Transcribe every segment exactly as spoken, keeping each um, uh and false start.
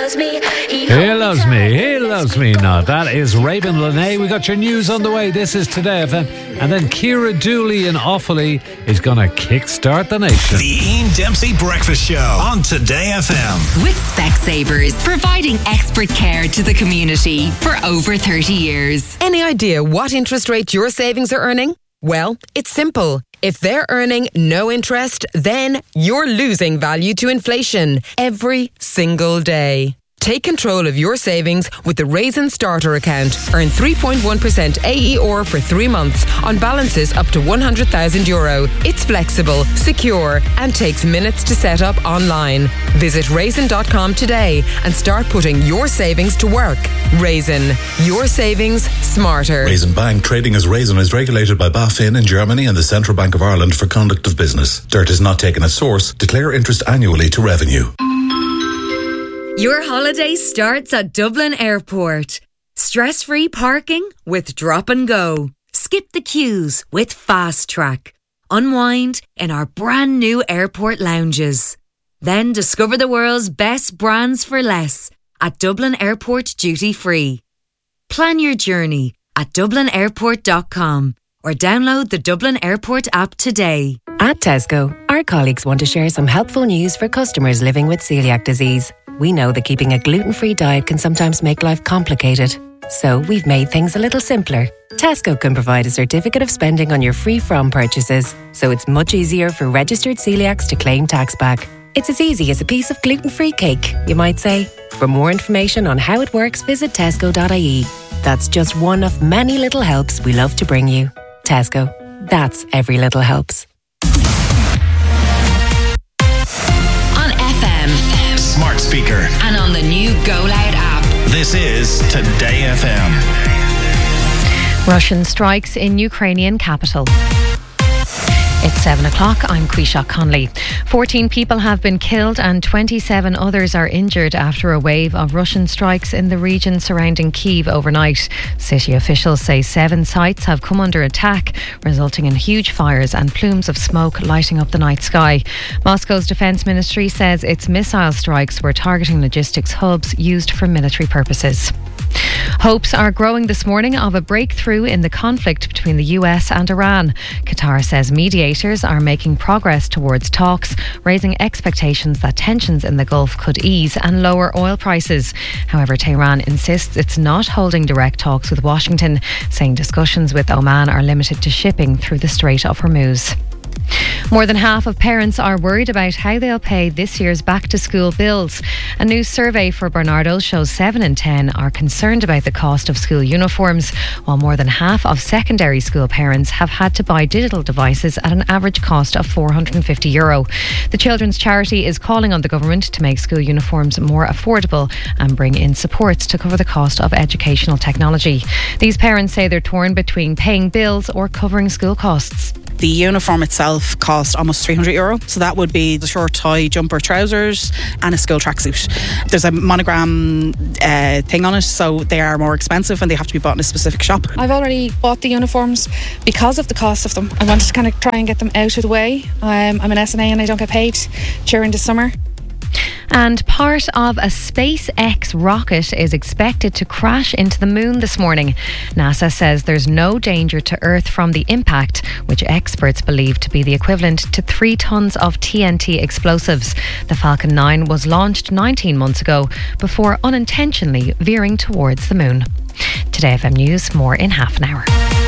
loves me. He, he loves me. He loves me. Now, that is Raven Lene. We got your news on the way. This is Today F M. And then Ciara Dooley in Offaly is going to kickstart the nation. The Ian Dempsey Breakfast Show on Today F M. With Specsavers, providing expert care to the community for over thirty years. Any idea what interest rate your savings are earning? Well, it's simple. If they're earning no interest, then you're losing value to inflation every single day. Take control of your savings with the Raisin Starter account. Earn three point one percent A E R for three months on balances up to one hundred thousand euro. It's flexible, secure, and takes minutes to set up online. Visit raisin dot com today and start putting your savings to work. Raisin, your savings smarter. Raisin Bank, trading as Raisin, is regulated by BaFin in Germany and the Central Bank of Ireland for conduct of business. Dirt is not taken at source. Declare interest annually to revenue. Your holiday starts at Dublin Airport. Stress-free parking with Drop and Go. Skip the queues with Fast Track. Unwind in our brand new airport lounges. Then discover the world's best brands for less at Dublin Airport Duty Free. Plan your journey at dublin airport dot com or download the Dublin Airport app today. At Tesco, our colleagues want to share some helpful news for customers living with celiac disease. We know that keeping a gluten-free diet can sometimes make life complicated. So we've made things a little simpler. Tesco can provide a certificate of spending on your free-from purchases, so it's much easier for registered celiacs to claim tax back. It's as easy as a piece of gluten-free cake, you might say. For more information on how it works, visit tesco dot I E. That's just one of many little helps we love to bring you. Tesco. That's every little helps. Smart speaker and on the new Go Loud app. This is Today F M. Russian strikes in Ukrainian capital. It's seven o'clock. I'm Quisha Conley. fourteen people have been killed and twenty-seven others are injured after a wave of Russian strikes in the region surrounding Kyiv overnight. City officials say seven sites have come under attack, resulting in huge fires and plumes of smoke lighting up the night sky. Moscow's defence ministry says its missile strikes were targeting logistics hubs used for military purposes. Hopes are growing this morning of a breakthrough in the conflict between the U S and Iran. Qatar says mediators are making progress towards talks, raising expectations that tensions in the Gulf could ease and lower oil prices. However, Tehran insists it's not holding direct talks with Washington, saying discussions with Oman are limited to shipping through the Strait of Hormuz. More than half of parents are worried about how they'll pay this year's back-to-school bills. A new survey for Bernardo shows seven in ten are concerned about the cost of school uniforms, while more than half of secondary school parents have had to buy digital devices at an average cost of four hundred fifty euro. The Children's Charity is calling on the government to make school uniforms more affordable and bring in supports to cover the cost of educational technology. These parents say they're torn between paying bills or covering school costs. The uniform itself cost almost three hundred euro. So that would be the short tie jumper trousers and a school tracksuit. There's a monogram uh, thing on it, so they are more expensive and they have to be bought in a specific shop. I've already bought the uniforms because of the cost of them. I wanted to kind of try and get them out of the way. Um, I'm an S N A and I don't get paid during the summer. And part of a SpaceX rocket is expected to crash into the moon this morning. NASA says there's no danger to Earth from the impact, which experts believe to be the equivalent to three tons of T N T explosives. The Falcon nine was launched nineteen months ago before unintentionally veering towards the moon. Today F M News, more in half an hour.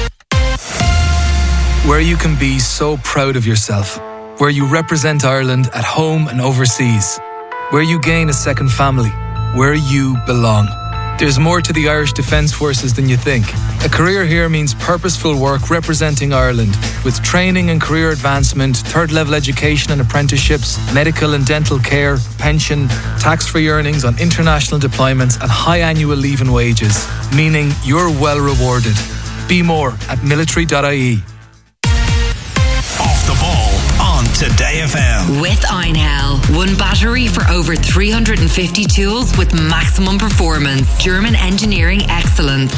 Where you can be so proud of yourself. Where you represent Ireland at home and overseas. Where you gain a second family. Where you belong. There's more to the Irish Defence Forces than you think. A career here means purposeful work representing Ireland, with training and career advancement, third level education and apprenticeships, medical and dental care, pension, tax-free earnings on international deployments and high annual leave and wages, meaning you're well rewarded. Be more at military dot I E. Off the ball on Today F M. With Einhell. One battery for over three hundred fifty tools with maximum performance. German engineering excellence.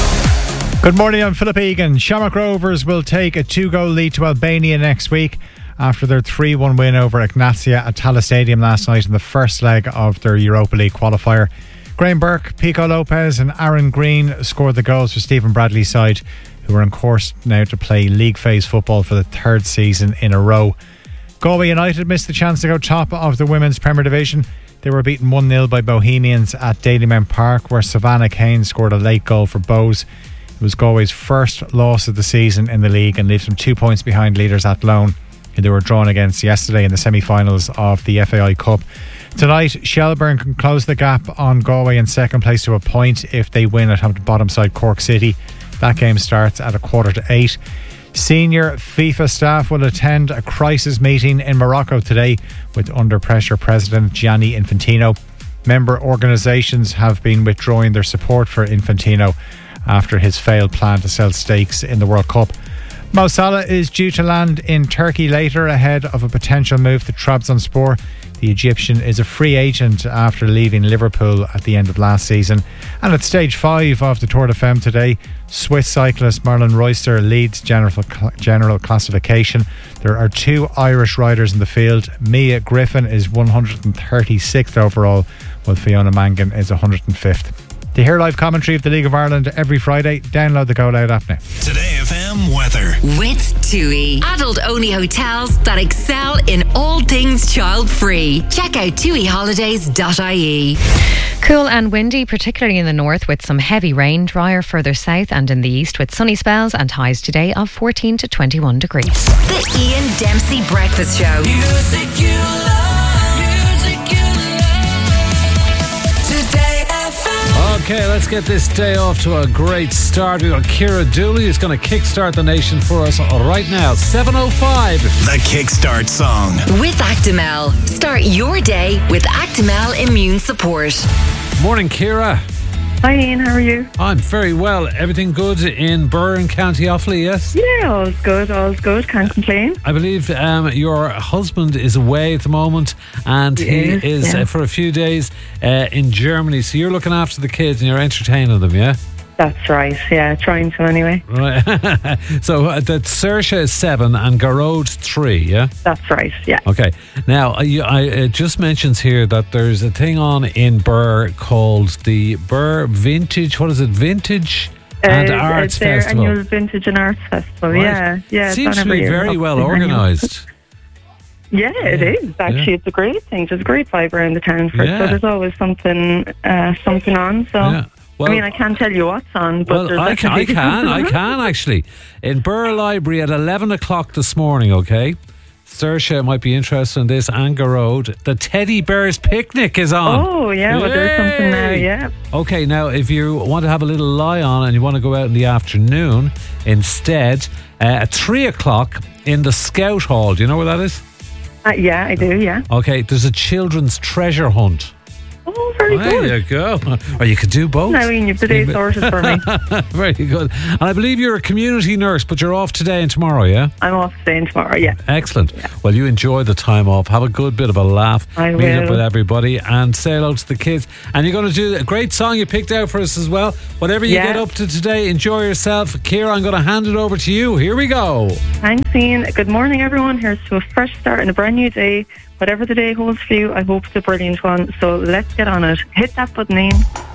Good morning, I'm Philip Egan. Shamrock Rovers will take a two-goal lead to Albania next week after their three one win over Ignatia at Tallaght Stadium last night in the first leg of their Europa League qualifier. Graham Burke, Pico Lopez and Aaron Green scored the goals for Stephen Bradley's side, who are on course now to play league phase football for the third season in a row. Galway United missed the chance to go top of the Women's Premier Division. They were beaten one nil by Bohemians at Dalymount Park, where Savannah Kane scored a late goal for Bows. It was Galway's first loss of the season in the league and leaves them two points behind leaders Athlone, who they were drawn against yesterday in the semi-finals of the F A I Cup. Tonight, Shelbourne can close the gap on Galway in second place to a point if they win at home to bottom side Cork City. That game starts at a quarter to eight. Senior FIFA staff will attend a crisis meeting in Morocco today with under pressure President Gianni Infantino. Member organisations have been withdrawing their support for Infantino after his failed plan to sell stakes in the World Cup. Mo Salah is due to land in Turkey later ahead of a potential move to Trabzonspor. The Egyptian is a free agent after leaving Liverpool at the end of last season. And at stage five of the Tour de Femme today, Swiss cyclist Merlin Royster leads general, general classification. There are two Irish riders in the field. Mia Griffin is one hundred thirty-sixth overall, while Fiona Mangan is one hundred fifth. To hear live commentary of the League of Ireland every Friday, download the Go Loud app now. Today F M weather. With TUI. Adult-only hotels that excel in all things child-free. Check out tui holidays dot I E. Cool and windy, particularly in the north with some heavy rain. Drier further south and in the east with sunny spells and highs today of fourteen to twenty-one degrees. The Ian Dempsey Breakfast Show. Music you love. Music you love. Today F M. Okay, let's get this day off to a great start. We've got Ciara Dooley who's going to kickstart the nation for us right now. seven oh five. The Kickstart Song. With Actimel. Start your day with Actimel Immune Support. Morning, Ciara. Hi Ian, how are you? I'm very well. Everything good in Birr in County Offaly, yes? Yeah, all's good, all's good. Can't complain. I believe um, your husband is away at the moment and he, he is, is yeah. uh, for a few days uh, in Germany. So you're looking after the kids and you're entertaining them, yeah? That's right, yeah, trying to anyway. Right. So uh, that Saoirse is seven and Garrod three, yeah? That's right, yeah. Okay. Now, uh, you, I, it just mentions here that there's a thing on in Birr called the Birr Vintage, what is it, Vintage and uh, Arts their Festival. Annual Vintage and Arts Festival, Right. yeah. yeah Seems to be year. very well organised. Yeah, it is. Actually, Yeah. it's a great thing. There's a great vibe around the town for it. Yeah. So there's always something uh, something on. So, Yeah. Well- I mean, I can't tell you what's on, but Well, there's I can, I definitely- can, I can actually. In Birr Library at eleven o'clock this morning, okay? Saoirse might be interested in this. Anger Road. The Teddy Bears Picnic is on. Oh, yeah, well, there's something now, yeah. Okay, now, if you want to have a little lie on and you want to go out in the afternoon instead, uh, at three o'clock in the Scout Hall. Do you know where that is? Uh, yeah, I do, yeah. Okay, there's a children's treasure hunt. Oh, very There good. you go. Or you could do both. Now, Ian, you've the day sorted for me. Very good. And I believe you're a community nurse, but you're off today and tomorrow, yeah? I'm off today and tomorrow, yeah. Excellent. Well, you enjoy the time off. Have a good bit of a laugh. I Meet up will. with everybody and say hello to the kids. And you're going to do a great song you picked out for us as well. Whatever you Yeah. get up to today, enjoy yourself. Ciara, I'm going to hand it over to you. Here we go. Thanks, Ian. Good morning, everyone. Here's to a fresh start and a brand new day. Whatever the day holds for you, I hope it's a brilliant one. So let's get on it. Hit that button, Ian.